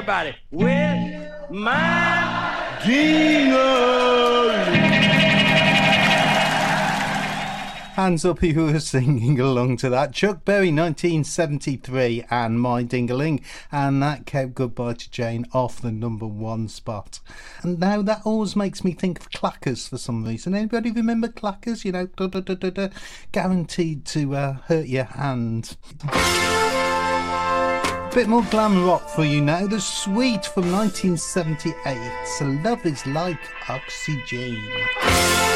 everybody. With my ding-a-ling. Hands up if you were singing along to that. Chuck Berry, 1973, and My Ding-a-Ling. And that kept Goodbye to Jane off the number 1 spot. And now that always makes me think of Clackers for some reason. Anybody remember Clackers? You know, guaranteed to hurt your hand. Bit more glam rock for you now. The Sweet from 1978. So Love is Like Oxygen.